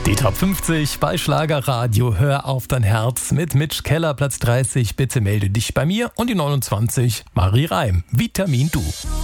Die Top 50 bei Schlagerradio. Hör auf dein Herz mit Mitch Keller, Platz 30. Bitte melde dich bei mir. Und die 29, Marie Reim, Vitamin Du.